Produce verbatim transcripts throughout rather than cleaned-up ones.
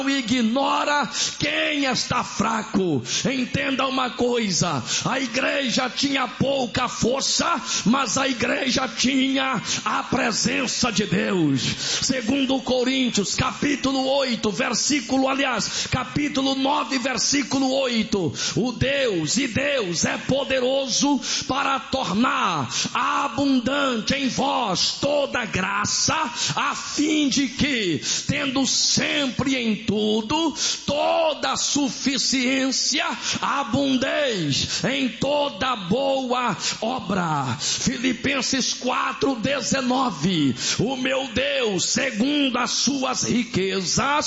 ignora quem está fraco. Entenda uma coisa: a igreja tinha pouca força, mas a igreja tinha a presença de Deus. Segundo Coríntios, capítulo oito, versículo, aliás, capítulo nove, versículo oito. O Deus, e Deus é poderoso para tornar abundante em vós toda graça, a fim de que, tendo sempre em tudo toda suficiência, abundeis em toda boa obra. Filipenses quatro, dezenove. O meu Deus, segundo as suas riquezas,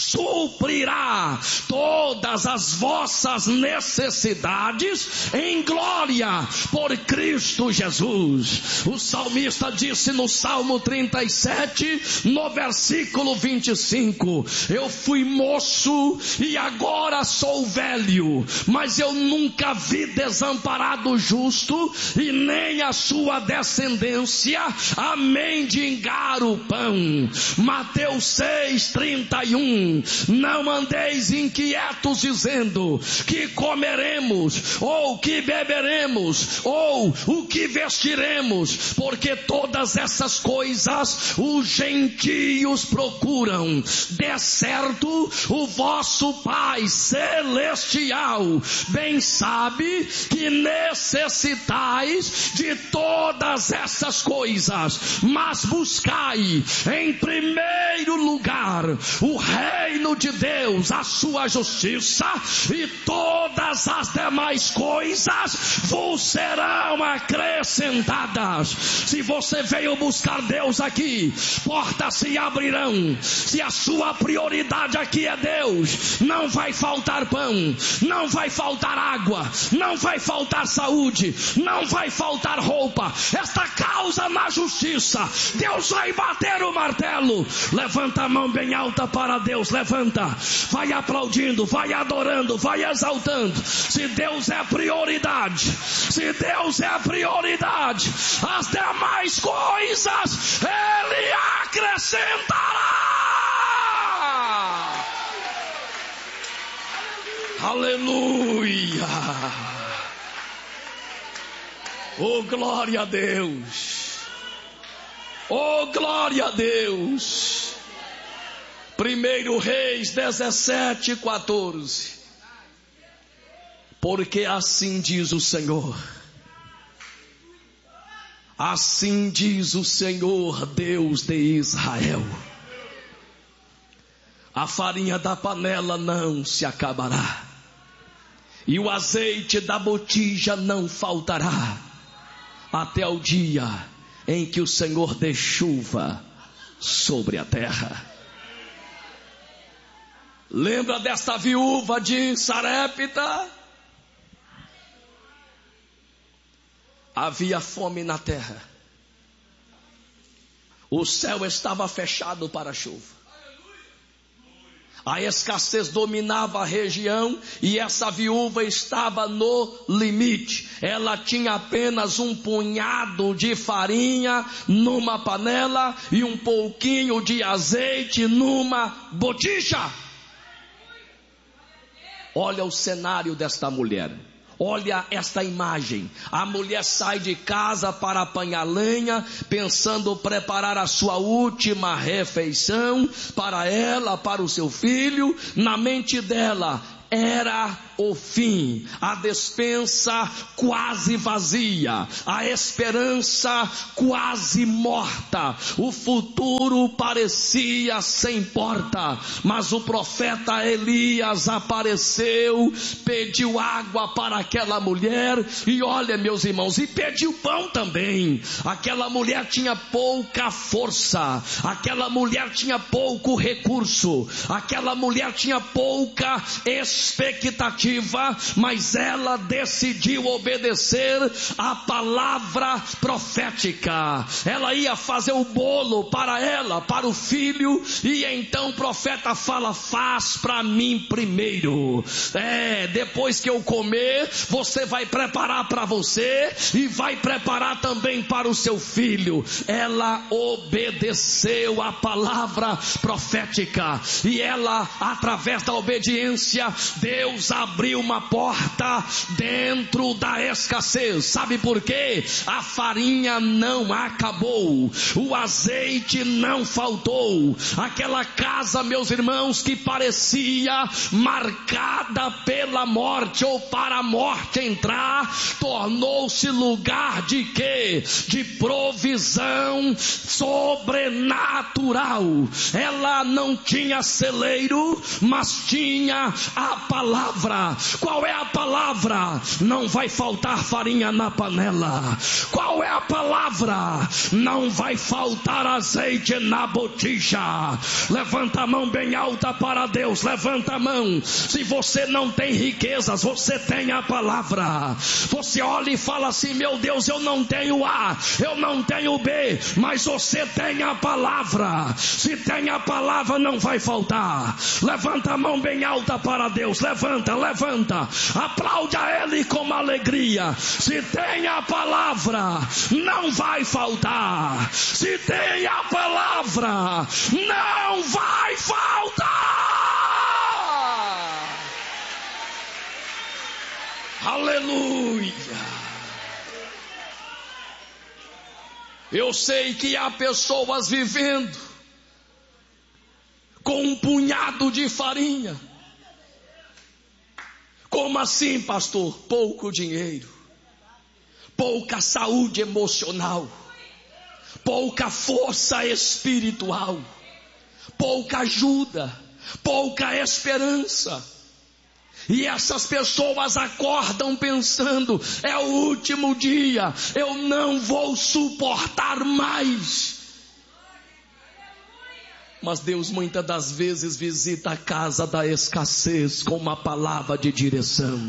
suprirá todas as vossas necessidades em glória por Cristo Jesus. O salmista disse no Salmo trinta e sete, no versículo vinte e cinco: eu fui moço e agora sou velho, mas eu nunca vi desamparado justo, e nem a sua descendência a mendigar o pão. Mateus seis, trinta e um. Não andeis inquietos dizendo: que comeremos, ou que beberemos, ou o que vestiremos, porque todas essas coisas os gentios procuram. De certo, o vosso Pai celestial bem sabe que necessitais de todas essas coisas, mas buscai em primeiro lugar o reino de Deus, a sua justiça, e todas as demais coisas vos serão acrescentadas. Se você veio buscar Deus aqui, portas se abrirão. Se a sua prioridade aqui é Deus, não vai faltar pão, não vai faltar água, não vai faltar saúde, não vai faltar roupa. Esta causa na justiça, Deus vai bater o martelo. Levanta a mão bem alta para Deus, levanta, vai aplaudindo, vai adorando, vai exaltando. Se Deus é prioridade, se Deus é prioridade, as demais coisas Ele acrescentará. Aleluia! Oh, glória a Deus! Oh, glória a Deus! Primeiro Reis dezessete, quatorze. Porque assim diz o Senhor, assim diz o Senhor Deus de Israel: a farinha da panela não se acabará, e o azeite da botija não faltará, até o dia em que o Senhor dê chuva sobre a terra. Lembra desta viúva de Sarepta? Havia fome na terra, o céu estava fechado para a chuva, a escassez dominava a região, e essa viúva estava no limite. Ela tinha apenas um punhado de farinha numa panela e um pouquinho de azeite numa botija. Olha o cenário desta mulher. Olha esta imagem. A mulher sai de casa para apanhar lenha, pensando preparar a sua última refeição para ela, para o seu filho. Na mente dela era o fim, a despensa quase vazia, a esperança quase morta, o futuro parecia sem porta. Mas o profeta Elias apareceu, pediu água para aquela mulher, e olha, meus irmãos, e pediu pão também. Aquela mulher tinha pouca força, aquela mulher tinha pouco recurso, aquela mulher tinha pouca esperança expectativa, mas ela decidiu obedecer a palavra profética. Ela ia fazer o bolo para ela, para o filho, e então o profeta fala: faz para mim primeiro. É, depois que eu comer, você vai preparar para você e vai preparar também para o seu filho. Ela obedeceu a palavra profética, e ela, através da obediência, Deus abriu uma porta dentro da escassez. Sabe por quê? A farinha não acabou, o azeite não faltou. Aquela casa, meus irmãos, que parecia marcada pela morte ou para a morte entrar, tornou-se lugar de quê? De provisão sobrenatural. Ela não tinha celeiro, mas tinha a palavra. Qual é a palavra? Não vai faltar farinha na panela. Qual é a palavra? Não vai faltar azeite na botija. Levanta a mão bem alta para Deus. Levanta a mão. Se você não tem riquezas, você tem a palavra. Você olha e fala assim: meu Deus, eu não tenho A, eu não tenho B, mas você tem a palavra. Se tem a palavra, não vai faltar. Levanta a mão bem alta para Deus. Levanta, levanta. Aplaude a Ele com alegria. Se tem a palavra, não vai faltar. Se tem a palavra, não vai faltar. Aleluia. Eu sei que há pessoas vivendo com um punhado de farinha. Como assim, pastor? Pouco dinheiro, pouca saúde emocional, pouca força espiritual, pouca ajuda, pouca esperança. E essas pessoas acordam pensando: é o último dia, eu não vou suportar mais. Mas Deus muitas das vezes visita a casa da escassez com uma palavra de direção.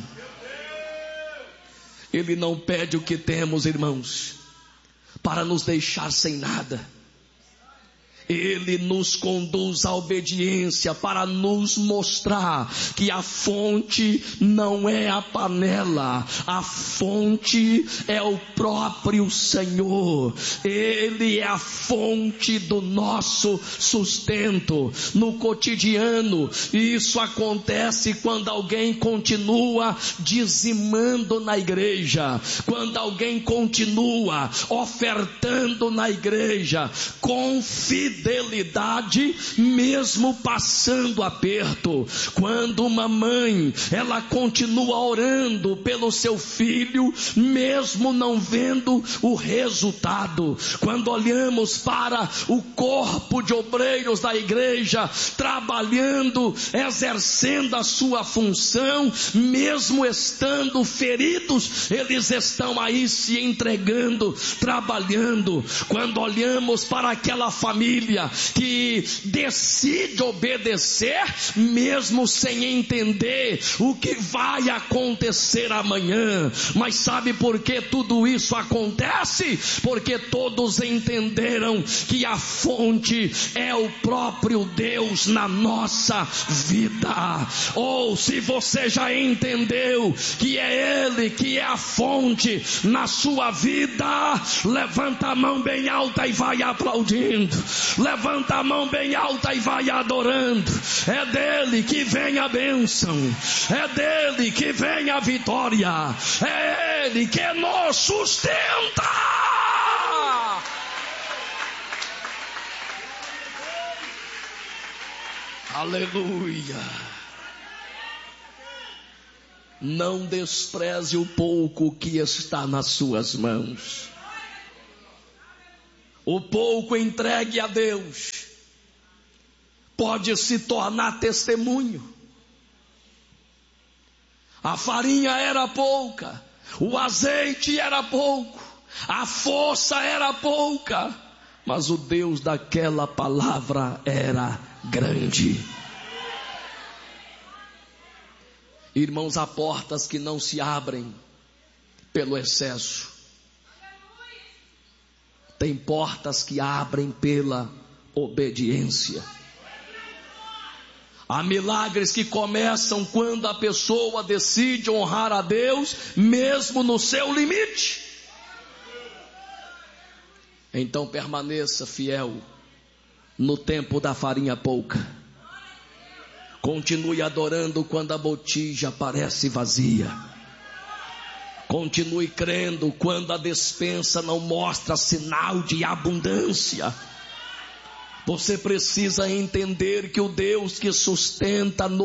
Ele não pede o que temos, irmãos, para nos deixar sem nada. Ele nos conduz à obediência para nos mostrar que a fonte não é a panela, a fonte é o próprio Senhor. Ele é a fonte do nosso sustento no cotidiano. Isso acontece quando alguém continua dizimando na igreja, quando alguém continua ofertando na igreja com fidelidade, fidelidade, mesmo passando aperto. Quando uma mãe, ela continua orando pelo seu filho, mesmo não vendo o resultado. Quando olhamos para o corpo de obreiros da igreja, trabalhando, exercendo a sua função, mesmo estando feridos, eles estão aí se entregando, trabalhando. Quando olhamos para aquela família que decide obedecer, mesmo sem entender o que vai acontecer amanhã. Mas sabe por que tudo isso acontece? Porque todos entenderam que a fonte é o próprio Deus na nossa vida. Ou se você já entendeu que é Ele que é a fonte na sua vida, levanta a mão bem alta e vai aplaudindo. Levanta a mão bem alta e vai adorando. É dele que vem a bênção, é dele que vem a vitória, é Ele que nos sustenta. Aleluia. Não despreze o pouco que está nas suas mãos. O pouco entregue a Deus pode se tornar testemunho. A farinha era pouca, o azeite era pouco, a força era pouca, mas o Deus daquela palavra era grande. Irmãos, há portas que não se abrem pelo excesso. Tem portas que abrem pela obediência. Há milagres que começam quando a pessoa decide honrar a Deus, mesmo no seu limite. Então permaneça fiel no tempo da farinha pouca. Continue adorando quando a botija parece vazia. Continue crendo quando a despensa não mostra sinal de abundância. Você precisa entender que o Deus que sustenta no